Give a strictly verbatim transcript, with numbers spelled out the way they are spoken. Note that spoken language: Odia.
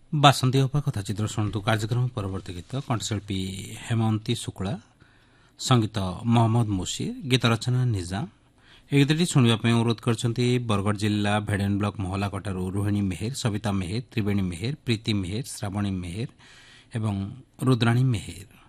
ବାସନ୍ତୀ ଅପା କଥାଚିତ୍ର ଶୁଣନ୍ତୁ କାର୍ଯ୍ୟକ୍ରମ ପରବର୍ତ୍ତୀ ଗୀତ କଣ୍ଠଶିଳ୍ପୀ ହେମନ୍ତୀ ଶୁକ୍ଳା, ସଙ୍ଗୀତ ମହମ୍ମଦ ମୁସିର, ଗୀତ ରଚନା ନିଜାମ। ଏହି ଗୀତଟି ଶୁଣିବା ପାଇଁ ଅନୁରୋଧ କରିଛନ୍ତି ବରଗଡ଼ ଜିଲ୍ଲା ଭେଡେନ ବ୍ଲକ ମହଲାକଟାରୁ ରୋହିଣୀ ମେହେର, ସବିତା ମେହେର, ତ୍ରିବେଣୀ ମେହେର, ପ୍ରୀତି ମେହେର, ଶ୍ରାବଣୀ ମେହେର ଏବଂ ରୁଦ୍ରାଣୀ ମେହେର।